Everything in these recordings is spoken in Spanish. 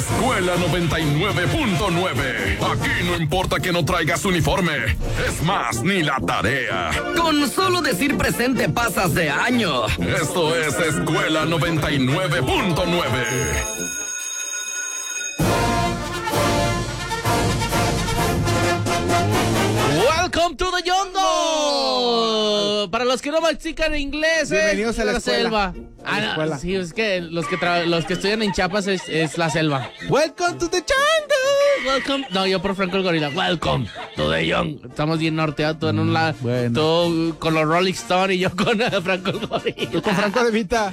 Escuela 99.9. Aquí no importa que no traigas uniforme. Es más, ni la tarea. Con solo decir presente pasas de año. Esto es Escuela 99.9. Welcome to the jungle. Para los que no practican inglés, bienvenidos a la selva. No, sí, es que los que estudian en Chiapas es la selva. Welcome to the jungle. Welcome. No, yo por Franco el Gorila. Welcome to the jungle. Estamos bien norteados, tú en un lado, bueno. tú con los Rolling Stones y yo con Franco el Gorila. Tú con Franco de Vita.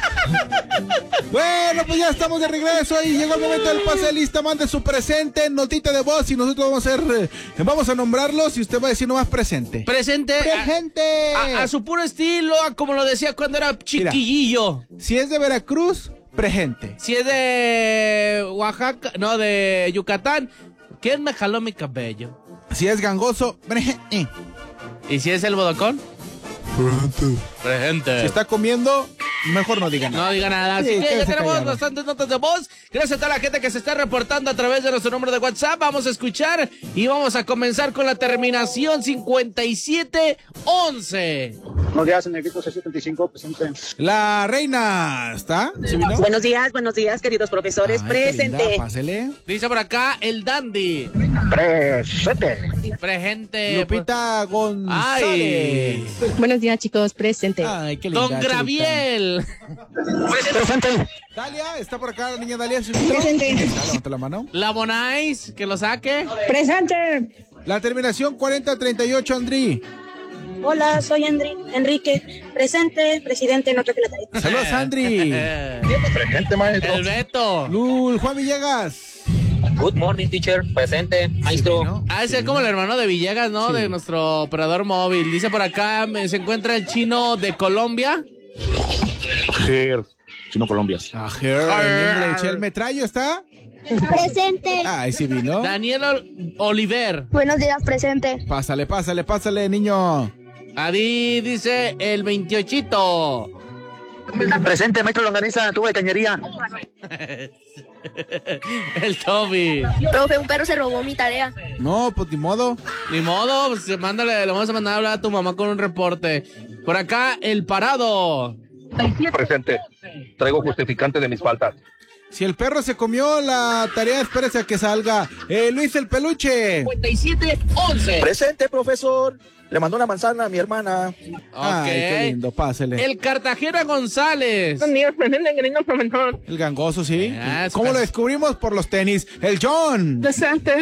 Bueno, pues ya estamos de regreso y llegó el momento del pase de lista. Mande su presente, notita de voz y nosotros vamos a nombrarlos y usted va a decir nomás presente. Presente. A su puro estilo, como lo decía cuando era chiquillillo. Mira, si es de Veracruz, presente. Si es de Oaxaca, no, de Yucatán, ¿quién me jaló mi cabello? Si es gangoso, presente. ¿Y si es el bodocón? Presente. Si está comiendo, mejor no diga nada. No diga nada. Así Sí, que ya tenemos callado. bastantes notas de voz. Gracias a toda la gente que se está reportando a través de nuestro número de WhatsApp. Vamos a escuchar y vamos a comenzar con la terminación 5711. Buenos días, en el equipo C75, presente. La reina, ¿está? ¿Sí vino? Buenos días, queridos profesores. Ay, Presente. qué linda, pásele. Dice por acá el Dandy. Presente. Presente. Lupita González. Ay. Buenos días, chicos, presente. Ay, qué linda. Don Chelita. Graviel. Presente. Dalia, ¿está por acá la niña Dalia? ¿Sí? Presente. Levanta la mano. La Bonais, que lo saque. Presente. La terminación 4038, Andri. Hola, soy Enrique. Presente, presidente, no traje la tarea. Saludos, Andri. Presente, maestro. El Beto. Lul, Juan Villegas. Good morning, teacher. Presente, maestro. ¿no? Ese es como el hermano de Villegas, ¿no? Sí. De nuestro operador móvil. Dice por acá, se encuentra el chino de Colombia. Chino Colombia. ¿El metrallo está? Presente. Ay, sí vino. Daniel Oliver. Buenos días, presente. Pásale, niño. Adi dice el 28. Presente, maestro Longaniza, tuve cañería. El Toby. Profe, un perro se robó mi tarea. No, pues ni modo. Ni modo, pues, le vamos a mandar a hablar a tu mamá con un reporte. Por acá, el Parado. Presente. Traigo justificante de mis faltas. Si el perro se comió la tarea, espérese a que salga. Luis el Peluche. 5711. Presente, profesor. Le mandó una manzana a mi hermana. Ay, qué lindo, pásele. El Cartagena González. El gangoso, sí. Ah, ¿Cómo lo descubrimos? Por los tenis. El John. Presente.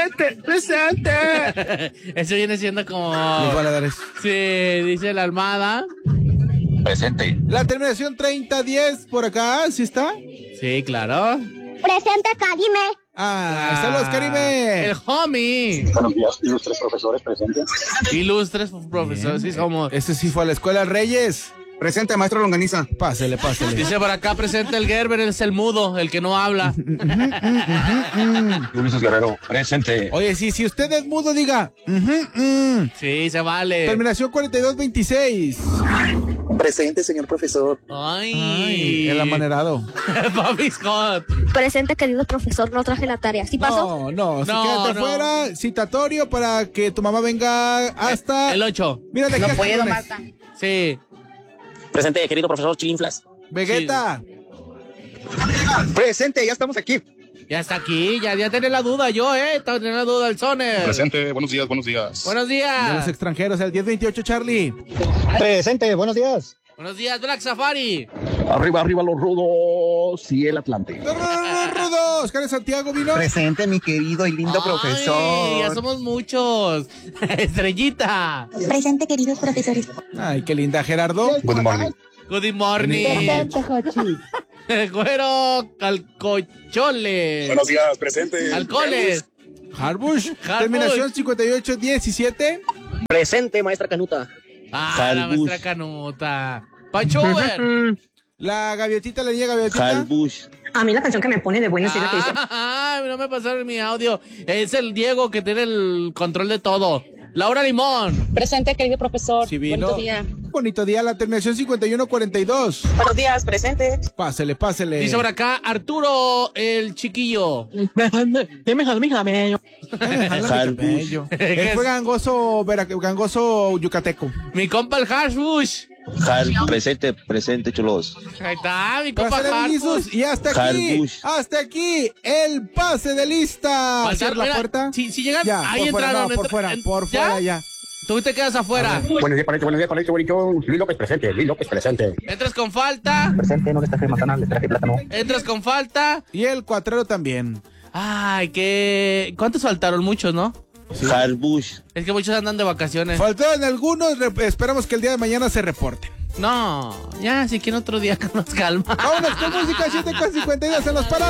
Eso viene siendo como... Los Valadares. Sí, dice la Almada. Presente. La terminación 3010 por acá, ¿sí está? Sí, claro. Presente, Karime. Saludos, Karime. El homie. Buenos días, ilustres profesores, presente. Ilustres profesores, sí somos. Ese sí fue a la escuela Reyes. Presente, maestro Longaniza. Pásele. Dice por acá presente el Gerber, es el mudo, el que no habla. Ulises Guerrero, presente. Oye, si usted es mudo, diga. Sí, se vale. Terminación 4226. Presente, señor profesor. Ay, el amanerado. Bobby Scott. Presente, querido profesor, no traje la tarea. ¿Sí pasó? No, si quédate afuera, citatorio para que tu mamá venga hasta... El 8. Mira, de aquí hasta el lunes. Marta. Sí. Presente, querido profesor Chilinflas. Vegeta. Presente, ya estamos aquí. Ya está aquí, ya tenía la duda yo, tenía la duda el Soner. Presente, buenos días. Buenos De los días. extranjeros, el 1028, Charlie. Presente, buenos días. Buenos días, Black Safari. Arriba los rudos y el Atlante. Rudos, Karen Santiago vino. Presente, mi querido y lindo Ay, ya somos muchos. Estrellita. Presente, queridos profesores. Ay, qué linda, Gerardo. Good morning. Good morning. Jochi. Güero Calcocholes. Buenos días, presente. Alcoholes. Harbush. Terminación 5817. Presente, maestra Canuta. La maestra Canuta. Panchover. La gaviotita, la niña gaviotita. Halbush. A mí la canción que me pone de buenas es la que dice. No me pasaron mi audio. Es el Diego que tiene el control de todo. Laura Limón. Presente, querido profesor. Sí vino. Buenos días. Bonito día, la terminación 5142. Buenos días, presente. Pásele. Dice por acá Arturo el chiquillo. Él fue gangoso yucateco. Mi compa el Hashbush. Presente, chulos. Ahí está, mi compa Pásale, Hashbush. Jesús. Y hasta aquí, el pase de lista. Pasar, la mira, puerta. Si llegan, Ya, ahí por fuera, entraron. no, por fuera ya. Tú te quedas afuera. Buenos días, bonito. Luis López presente. Entras con falta. Presente, no les traje manzana, les traje plátano. Entras con falta. Y el cuatrero también. Ay, que... ¿Cuántos faltaron? Muchos, ¿no? Sí. Es que muchos andan de vacaciones. Faltaron algunos, esperamos que el día de mañana se reporten. No, ya, si quieren otro día con más calma. Vámonos con música 7:52 en los parados.